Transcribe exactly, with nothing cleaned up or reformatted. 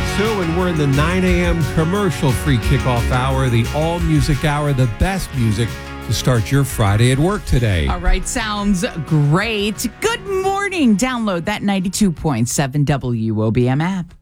forty-two, and we're in the nine a.m. commercial-free kickoff hour, the all-music hour, the best music to start your Friday at work today. All right, sounds great. Good morning. Download that ninety-two point seven W O B M app.